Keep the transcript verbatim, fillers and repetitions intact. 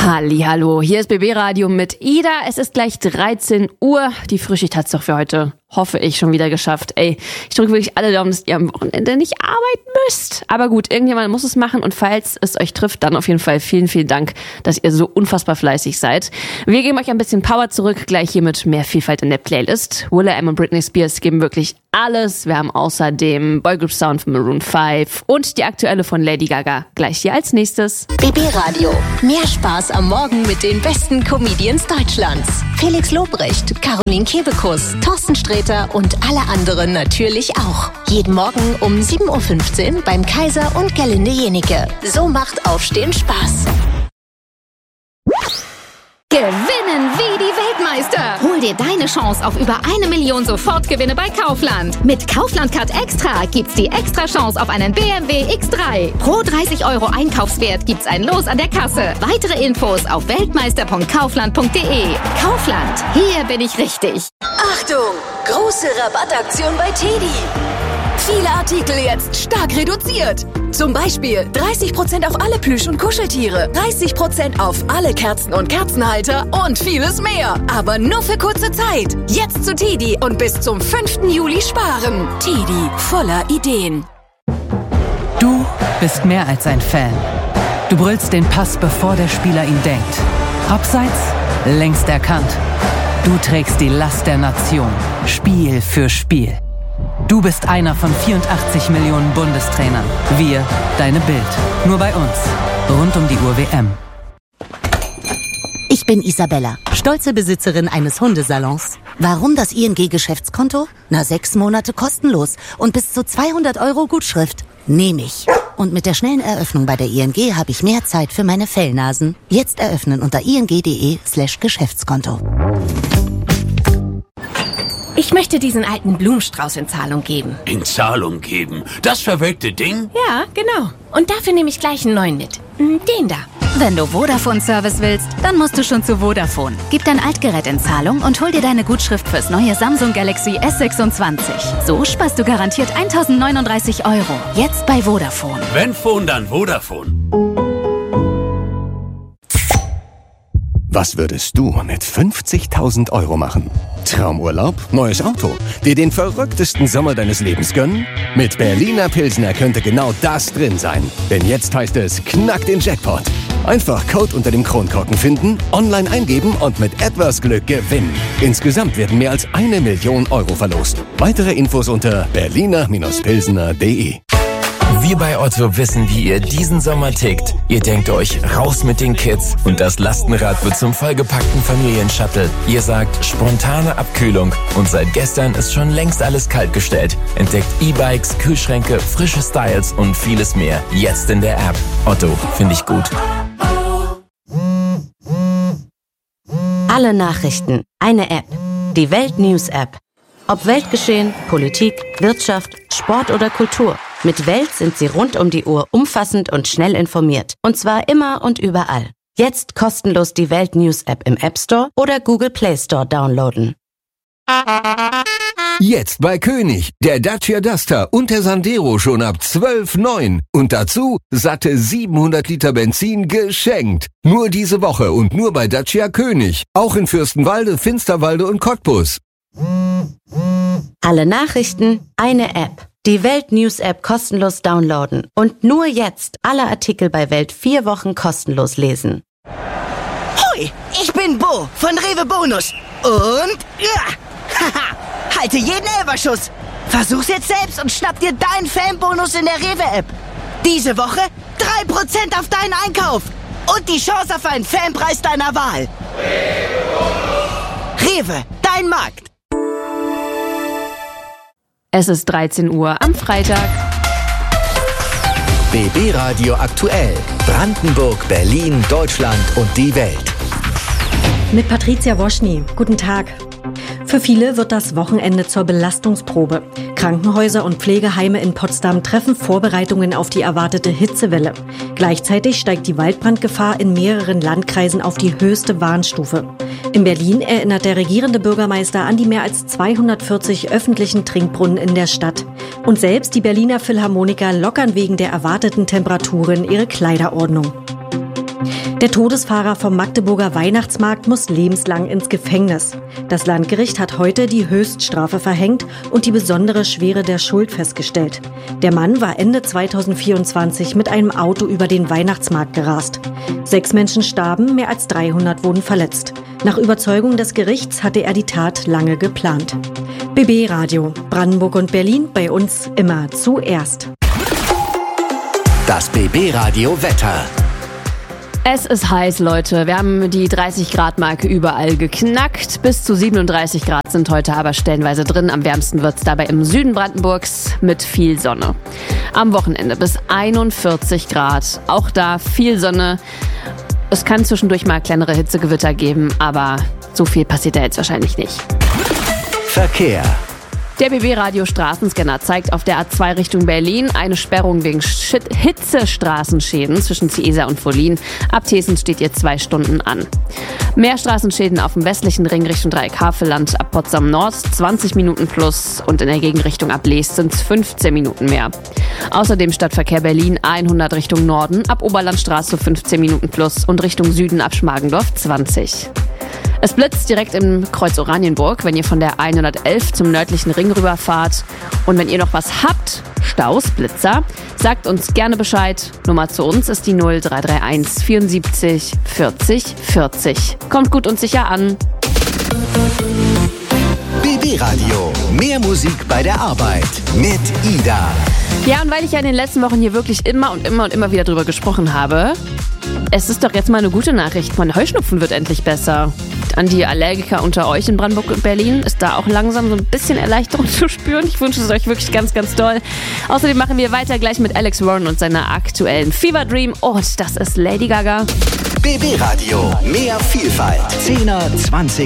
Hallihallo, hier ist B B Radio mit Ida. Es ist gleich dreizehn Uhr. Die Frühschicht hat's doch für heute, hoffe ich, schon wieder geschafft. Ey, ich drücke wirklich alle Daumen, dass ihr am Wochenende nicht arbeiten müsst. Aber gut, irgendjemand muss es machen und falls es euch trifft, dann auf jeden Fall vielen, vielen Dank, dass ihr so unfassbar fleißig seid. Wir geben euch ein bisschen Power zurück, gleich hier mit mehr Vielfalt in der Playlist. will.i.am und Britney Spears geben wirklich alles. Wir haben außerdem Boygroup Sound von Maroon fünf und die aktuelle von Lady Gaga gleich hier als nächstes. B B Radio. Mehr Spaß am Morgen mit den besten Comedians Deutschlands. Felix Lobrecht, Caroline Kebekus, Thorsten Sträter und alle anderen natürlich auch. Jeden Morgen um sieben Uhr fünfzehn beim Kaiser und Gerlinde Jenike. So macht Aufstehen Spaß. Gewinnen wie die Weltmeister! Hol dir deine Chance auf über eine Million Sofortgewinne bei Kaufland. Mit Kaufland Card Extra gibt's die extra Chance auf einen B M W X drei. Pro dreißig Euro Einkaufswert gibt's ein Los an der Kasse. Weitere Infos auf weltmeister punkt kaufland punkt de. Kaufland, hier bin ich richtig. Achtung! Große Rabattaktion bei Teddy. Viele Artikel jetzt stark reduziert. Zum Beispiel dreißig Prozent auf alle Plüsch- und Kuscheltiere, dreißig Prozent auf alle Kerzen und Kerzenhalter und vieles mehr. Aber nur für kurze Zeit. Jetzt zu Teddy und bis zum fünften Juli sparen. Teddy, voller Ideen. Du bist mehr als ein Fan. Du brüllst den Pass, bevor der Spieler ihn denkt. Abseits, längst erkannt. Du trägst die Last der Nation, Spiel für Spiel. Du bist einer von vierundachtzig Millionen Bundestrainern. Wir, deine Bild. Nur bei uns. Rund um die Uhr W M. Ich bin Isabella, stolze Besitzerin eines Hundesalons. Warum das I N G-Geschäftskonto? Na, sechs Monate kostenlos und bis zu zweihundert Euro Gutschrift. Nehm ich. Und mit der schnellen Eröffnung bei der I N G habe ich mehr Zeit für meine Fellnasen. Jetzt eröffnen unter ing.de slash Geschäftskonto. Ich möchte diesen alten Blumenstrauß in Zahlung geben. In Zahlung geben? Das verwelkte Ding? Ja, genau. Und dafür nehme ich gleich einen neuen mit. Den da. Wenn du Vodafone-Service willst, dann musst du schon zu Vodafone. Gib dein Altgerät in Zahlung und hol dir deine Gutschrift fürs neue Samsung Galaxy S sechsundzwanzig. So sparst du garantiert eintausendneununddreißig Euro. Jetzt bei Vodafone. Wenn Phone, dann Vodafone. Was würdest du mit fünfzigtausend Euro machen? Traumurlaub? Neues Auto? Dir den verrücktesten Sommer deines Lebens gönnen? Mit Berliner Pilsner könnte genau das drin sein. Denn jetzt heißt es, knack den Jackpot. Einfach Code unter dem Kronkorken finden, online eingeben und mit etwas Glück gewinnen. Insgesamt werden mehr als eine Million Euro verlost. Weitere Infos unter berliner pilsner punkt de. Wir bei Otto wissen, wie ihr diesen Sommer tickt. Ihr denkt euch, raus mit den Kids und das Lastenrad wird zum vollgepackten Familienshuttle. Ihr sagt, spontane Abkühlung und seit gestern ist schon längst alles kaltgestellt. Entdeckt E-Bikes, Kühlschränke, frische Styles und vieles mehr. Jetzt in der App. Otto, finde ich gut. Alle Nachrichten, eine App. Die Welt News App. Ob Weltgeschehen, Politik, Wirtschaft, Sport oder Kultur. Mit Welt sind Sie rund um die Uhr umfassend und schnell informiert. Und zwar immer und überall. Jetzt kostenlos die Welt News App im App Store oder Google Play Store downloaden. Jetzt bei König, der Dacia Duster und der Sandero schon ab zwölf Komma neun. Und dazu satte siebenhundert Liter Benzin geschenkt. Nur diese Woche und nur bei Dacia König. Auch in Fürstenwalde, Finsterwalde und Cottbus. Alle Nachrichten, eine App. Die Welt News App kostenlos downloaden. Und nur jetzt alle Artikel bei Welt vier Wochen kostenlos lesen. Hoi, ich bin Bo von Rewe Bonus. Und ja, haha, halte jeden Elberschuss. Versuch's jetzt selbst und schnapp dir deinen Fanbonus in der Rewe-App. Diese Woche drei Prozent auf deinen Einkauf. Und die Chance auf einen Fanpreis deiner Wahl. Rewe, dein Markt. Es ist dreizehn Uhr am Freitag. B B Radio aktuell. Brandenburg, Berlin, Deutschland und die Welt. Mit Patricia Woschny. Guten Tag. Für viele wird das Wochenende zur Belastungsprobe. Krankenhäuser und Pflegeheime in Potsdam treffen Vorbereitungen auf die erwartete Hitzewelle. Gleichzeitig steigt die Waldbrandgefahr in mehreren Landkreisen auf die höchste Warnstufe. In Berlin erinnert der regierende Bürgermeister an die mehr als zweihundertvierzig öffentlichen Trinkbrunnen in der Stadt. Und selbst die Berliner Philharmoniker lockern wegen der erwarteten Temperaturen ihre Kleiderordnung. Der Todesfahrer vom Magdeburger Weihnachtsmarkt muss lebenslang ins Gefängnis. Das Landgericht hat heute die Höchststrafe verhängt und die besondere Schwere der Schuld festgestellt. Der Mann war Ende zweitausendvierundzwanzig mit einem Auto über den Weihnachtsmarkt gerast. Sechs Menschen starben, mehr als dreihundert wurden verletzt. Nach Überzeugung des Gerichts hatte er die Tat lange geplant. B B Radio, Brandenburg und Berlin, bei uns immer zuerst. Das B B Radio Wetter. Es ist heiß, Leute. Wir haben die dreißig Grad Marke überall geknackt. Bis zu siebenunddreißig Grad sind heute aber stellenweise drin. Am wärmsten wird's dabei im Süden Brandenburgs mit viel Sonne. Am Wochenende bis einundvierzig Grad. Auch da viel Sonne. Es kann zwischendurch mal kleinere Hitzegewitter geben, aber so viel passiert da jetzt wahrscheinlich nicht. Verkehr. Der B B-Radio Straßenscanner zeigt auf der A zwei Richtung Berlin eine Sperrung wegen Hitzestraßenschäden zwischen Ciesa und Wollin. Ab Thesen steht ihr zwei Stunden an. Mehr Straßenschäden auf dem westlichen Ring Richtung Dreieck-Havelland ab Potsdam Nord, zwanzig Minuten plus, und in der Gegenrichtung ab Leest sind es fünfzehn Minuten mehr. Außerdem Stadtverkehr Berlin hundert Richtung Norden, ab Oberlandstraße fünfzehn Minuten plus und Richtung Süden ab Schmargendorf zwanzig. Es blitzt direkt im Kreuz Oranienburg, wenn ihr von der hundertelf zum nördlichen Ring rüberfahrt. Und wenn ihr noch was habt, Staus, Blitzer, sagt uns gerne Bescheid. Nummer zu uns ist die null drei drei eins vierundsiebzig vierzig vierzig. Kommt gut und sicher an. B B Radio, mehr Musik bei der Arbeit mit Ida. Ja, und weil ich ja in den letzten Wochen hier wirklich immer und immer und immer wieder drüber gesprochen habe, es ist doch jetzt mal eine gute Nachricht. Mein Heuschnupfen wird endlich besser. An die Allergiker unter euch in Brandenburg und Berlin ist da auch langsam so ein bisschen Erleichterung zu spüren. Ich wünsche es euch wirklich ganz, ganz doll. Außerdem machen wir weiter gleich mit Alex Warren und seiner aktuellen Fever Dream. Und das ist Lady Gaga. B B Radio, mehr Vielfalt. zehner, zwanziger